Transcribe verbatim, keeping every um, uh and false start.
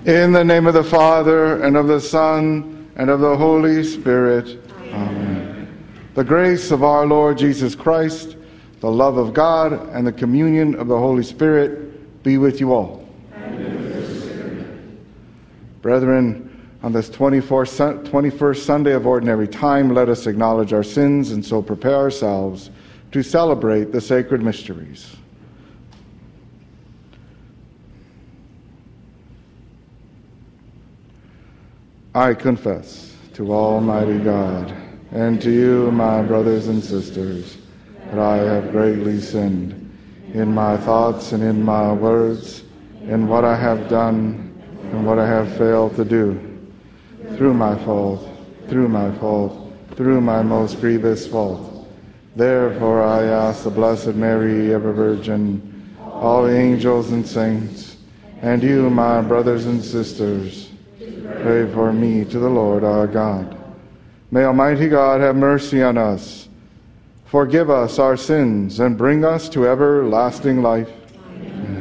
In the name of the Father, and of the Son, and of the Holy Spirit. Amen. Amen. The grace of our Lord Jesus Christ, the love of God, and the communion of the Holy Spirit be with you all. And with your spirit. Brethren, on this twenty-fourth, twenty-first Sunday of Ordinary Time, let us acknowledge our sins and so prepare ourselves to celebrate the sacred mysteries. I confess to Almighty God and to you, my brothers and sisters, that I have greatly sinned in my thoughts and in my words, in what I have done and what I have failed to do. Through my fault, through my fault, through my most grievous fault. Therefore I ask the Blessed Mary, ever Virgin, all the angels and saints, and you, my brothers and sisters, pray for me to the Lord our God. May Almighty God have mercy on us, forgive us our sins, and bring us to everlasting life.